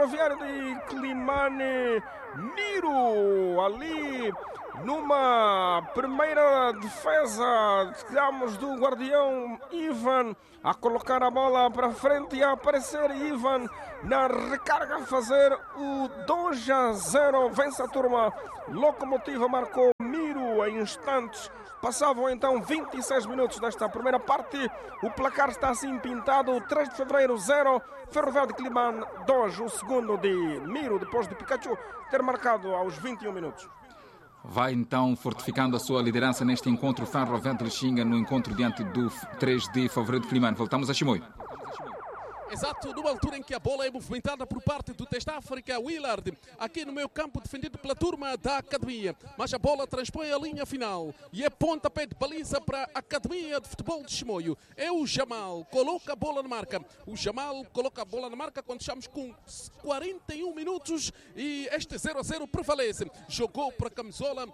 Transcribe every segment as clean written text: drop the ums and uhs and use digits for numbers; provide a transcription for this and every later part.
Ferroviário de Climane, Miro, ali numa primeira defesa, digamos, do guardião Ivan, a colocar a bola para frente e a aparecer Ivan na recarga, a fazer o 2-0, vence a turma. Locomotiva marcou Miro em instantes. Passavam então 26 minutos desta primeira parte. O placar está assim pintado: 3 de fevereiro 0, Ferroviário de Climane 2. O segundo de Miro, depois de Pikachu ter marcado aos 21 minutos. Vai então fortificando a sua liderança neste encontro Ferroviário de Lixinga, no encontro diante do 3 de fevereiro de Climane. Voltamos a Chimoio. Exato, numa altura em que a bola é movimentada por parte do Test África, Willard, aqui no meio campo, defendido pela turma da Academia. Mas a bola transpõe a linha final e é pontapé de baliza para a Academia de Futebol de Chimoio. É o Jamal, coloca a bola na marca. O Jamal coloca a bola na marca quando estamos com 41 minutos e este 0-0 prevalece. Jogou para a camisola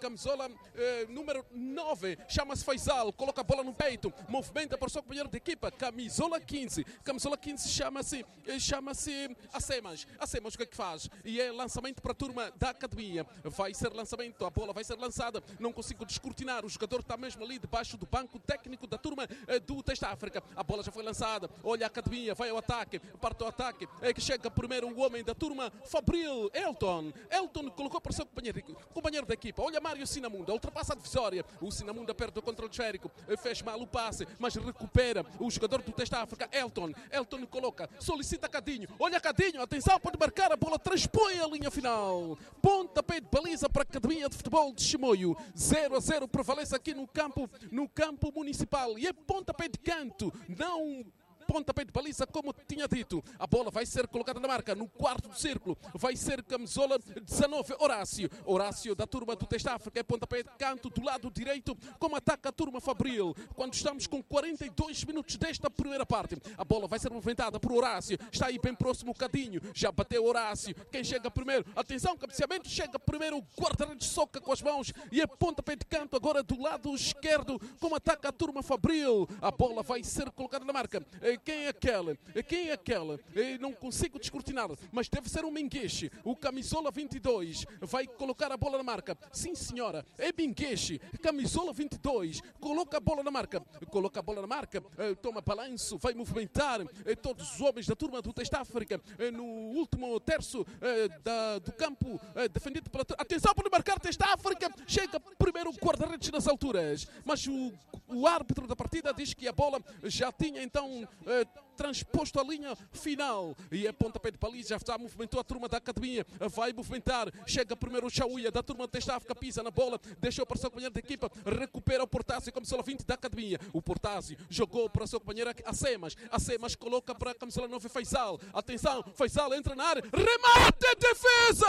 número 9, chama-se Faisal, coloca a bola no peito, movimenta para o seu companheiro de equipa, camisola 15. Camisola 15 chama-se Acemas. Acemas o que é que faz? E é lançamento para a turma da Academia. Vai ser lançamento, a bola vai ser lançada. Não consigo descortinar, o jogador está mesmo ali debaixo do banco técnico da turma do Test África. A bola já foi lançada, olha a Academia, vai ao ataque, parte ao ataque. É que chega primeiro o homem da turma, Fabril, Elton colocou para o seu companheiro da equipa. Olha Mário Sinamunda, ultrapassa a divisória. O Sinamunda perde o controle esférico, fez mal o passe, mas recupera o jogador do Test África, Elton coloca, solicita Cadinho, olha Cadinho, atenção, pode marcar, a bola transpõe a linha final. Pontapé de baliza para a Academia de Futebol de Chimoio. 0-0 prevalece aqui no campo municipal e é pontapé de canto, não pontapé de baliza, como tinha dito. A bola vai ser colocada na marca, no quarto do círculo. Vai ser camisola 19, Horácio da turma do Test África. É pontapé de canto do lado direito, como ataca a turma Fabril. Quando estamos com 42 minutos desta primeira parte, a bola vai ser movimentada por Horácio. Está aí bem próximo o Cadinho. Já bateu Horácio. Quem chega primeiro? Atenção, cabeceamento. Chega primeiro o guarda-redes, soca com as mãos. E é pontapé de canto agora do lado esquerdo, como ataca a turma Fabril. A bola vai ser colocada na marca. Quem é aquela? Não consigo descortinar, mas deve ser o Mengueche. O camisola 22 vai colocar a bola na marca. Sim, senhora, é Mengueche. Camisola 22, coloca a bola na marca. Toma balanço, vai movimentar todos os homens da turma do Test África no último terço do campo defendido pela... Atenção para marcar Test África. Chega primeiro o guarda-redes nas alturas, mas o árbitro da partida diz que a bola já tinha então transposto a linha final e é pontapé de baliza. Já movimentou a turma da Academia, vai movimentar, chega primeiro o Chauia da turma do Test África, pisa na bola, deixou para o seu companheiro de equipa, recupera o Portásio, camisola 20 da Academia. O Portásio jogou para o seu companheiro Acemas coloca para a camisola 9 Faisal. Atenção, Faisal entra na área, remate, defesa,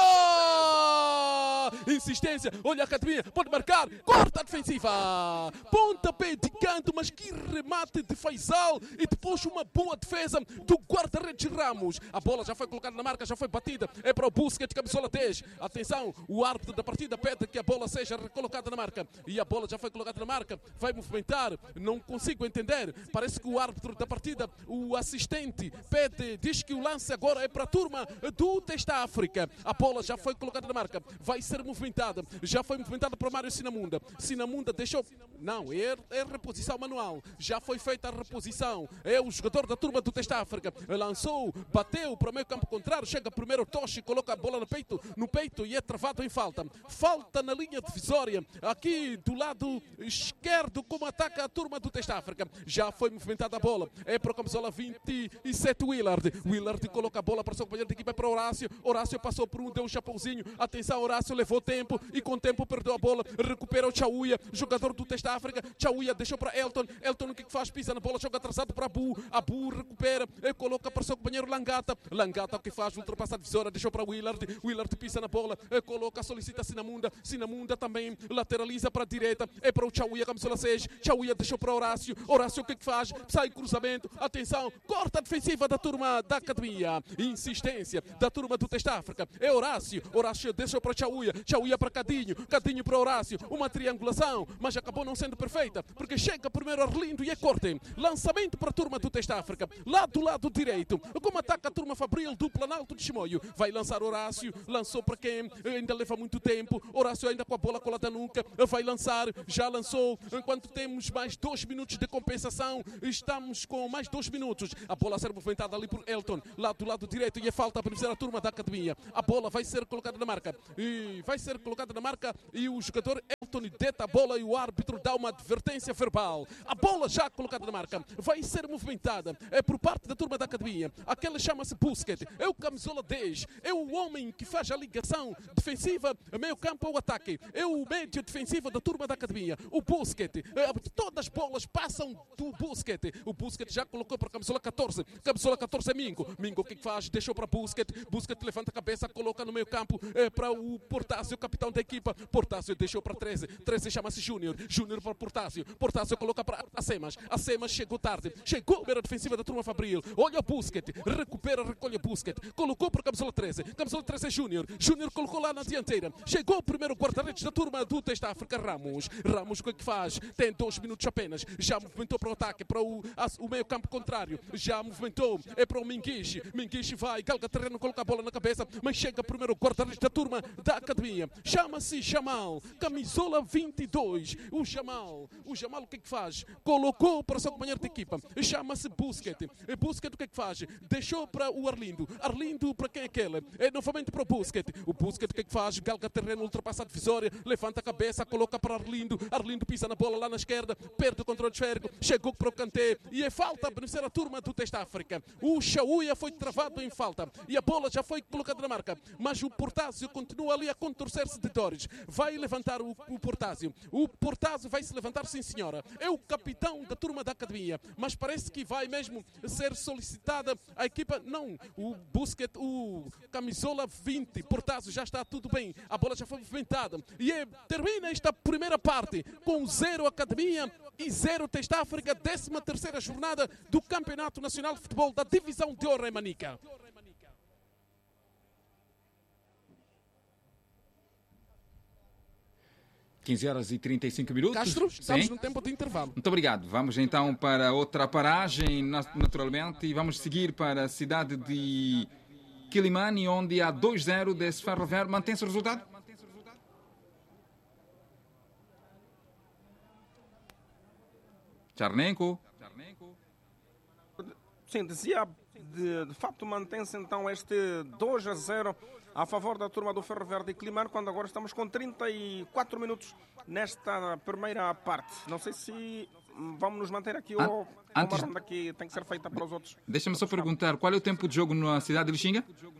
insistência, olha a Academia, pode marcar, corta a defensiva, pontapé de canto, mas que remate de Faisal e depois uma boa defesa do guarda-redes Ramos. A bola já foi colocada na marca, já foi batida, é para o Busquets, camisola 10. Atenção, o árbitro da partida pede que a bola seja recolocada na marca e a bola já foi colocada na marca, vai movimentar, não consigo entender, parece que o árbitro da partida, o assistente, diz que o lance agora é para a turma do Test África. A bola já foi colocada na marca, vai ser movimentada, já foi movimentada para o Mário Sinamunda deixou, não, é reposição manual, já foi feita a reposição, é o jogador da turma do Test África, lançou, bateu para o meio campo contrário, chega primeiro o Toshi, coloca a bola no peito e é travado em falta na linha divisória, aqui do lado esquerdo, como ataca a turma do Test África. Já foi movimentada a bola, é para a camisola 27 Willard coloca a bola para o seu companheiro de equipa, para Horácio passou por deu um chapeuzinho, atenção, Horácio levou tempo e com tempo perdeu a bola, recupera o Chauia, jogador do Test África. Chauia deixou para Elton o que faz? Pisa na bola, joga atrasado para Abu recupera, coloca para o seu companheiro Langata o que faz? Ultrapassa a divisória, deixou para Willard pisa na bola, coloca, solicita Sinamunda também lateraliza para a direita, é para o Chauia, camisola 6, Chauia deixou para Horácio o que faz? Sai cruzamento, atenção, corta a defensiva da turma da Academia, insistência da turma do Test África, é Horácio deixou para Chauia para Cadinho para Horácio, uma triangulação, mas acabou não sendo perfeita, porque chega primeiro Arlindo e é corte, lançamento para a turma do Test África, marca. Lá do lado direito. Como ataca a turma Fabril do Planalto de Chimoio. Vai lançar Horácio. Lançou para quem? Ainda leva muito tempo. Horácio ainda com a bola colada nunca. Vai lançar. Já lançou. Enquanto temos mais 2 minutos de compensação. Estamos com mais 2 minutos. A bola a ser movimentada ali por Elton. Lá do lado direito. E é falta para beneficiar a turma da academia. A bola vai ser colocada na marca. E vai ser colocada na marca. E o jogador Elton deta a bola e o árbitro dá uma advertência verbal. A bola já colocada na marca. Vai ser movimentada. É por parte da turma da academia. Aquele chama-se Busquets. É o camisola 10. É o homem que faz a ligação defensiva, meio campo ao ataque. É o médio defensivo da turma da academia. O Busquets. Todas as bolas passam do Busquets. O Busquets já colocou para a camisola 14. Camisola 14 é Mingo. Mingo o que faz? Deixou para Busquets. Busquets levanta a cabeça, coloca no meio campo para o Portásio, capitão da equipa. Portásio deixou para 13. 13 chama-se Júnior. Júnior para Portásio. Portásio coloca para Acemas. Acemas chegou tarde. Chegou a beira defensiva da turma Fabril. Olha o Busquets. Recupera, recolhe Busquets. Colocou para a camisola 13. Camisola 13 é Júnior. Júnior colocou lá na dianteira. Chegou o primeiro guarda-redes da turma do Testa África, Ramos. Ramos o que faz? Tem 2 minutos apenas. Já movimentou para o ataque, para o meio campo contrário. Já movimentou. É para o Minguiche. Minguiche vai. Galga terreno, coloca a bola na cabeça. Mas chega primeiro o guarda-redes da turma da academia. Chama-se Jamal. Camisola 22. O Jamal o que faz? Colocou para o seu companheiro de equipa. Chama-se Busquets. Busquets o que faz? Deixou para o Arlindo. Arlindo para quem é aquele? É novamente para o Busquets. O Busquets o que faz? Galga terreno, ultrapassa a divisória, levanta a cabeça, coloca para Arlindo. Arlindo pisa na bola lá na esquerda, perde o controle esférico, chegou para o Kanté e é falta a beneficiar a turma do Testa África. O Chauia foi travado em falta e a bola já foi colocada na marca, mas o Portásio continua ali a contorcer-se de dores. Vai levantar o Portásio. O Portásio vai se levantar, sim senhora. É o capitão da turma da academia, mas parece que vai mesmo ser solicitada a equipa. Não, o Busquets, o camisola 20, Portásio, já está tudo bem. A bola já foi movimentada e termina esta primeira parte com 0 Academia e 0 Testa África, 13ª jornada do Campeonato Nacional de Futebol da Divisão de Honra em Manica. (15h35). Castro, estamos no tempo de intervalo. Muito obrigado. Vamos então para outra paragem, naturalmente, e vamos seguir para a cidade de Quilimane, onde há 2-0 desse Ferroviário. Mantém-se o resultado? Charnenko. Sim, dizia, de facto mantém-se então este 2-0 a favor da turma do Ferroviário de Quilimane, quando agora estamos com 34 minutos nesta primeira parte. Não sei se vamos nos manter aqui ou uma ronda que tem que ser feita para os outros. Deixa-me só perguntar, qual é o tempo de jogo na cidade de Lixinga?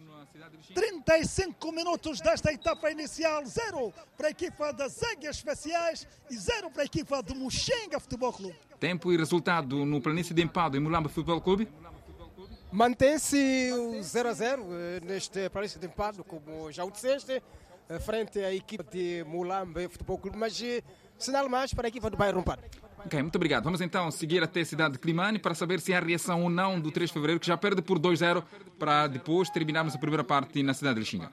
35 minutos desta etapa inicial, 0 para a equipa das Águias Especiais e 0 para a equipa do Muxenga Futebol Clube. Tempo e resultado no Planície de Empado e Mulamba Futebol Clube? Mantém-se o 0-0 neste Planície de Empado, como já o disseste, frente à equipa de Mulamba Futebol Clube, mas sinal mais para a equipa do Bairro Rompado. Ok, muito obrigado. Vamos então seguir até a cidade de Quilimane para saber se há reação ou não do 3 de fevereiro, que já perde por 2-0, para depois terminarmos a primeira parte na cidade de Lixinga.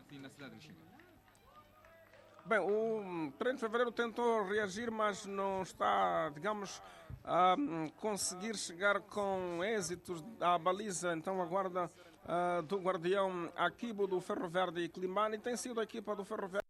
Bem, o 3 de fevereiro tentou reagir, mas não está, digamos, a conseguir chegar com êxitos à baliza. Então a guarda do guardião Akibo do Ferroviário de Quilimane tem sido a equipa do Ferroviário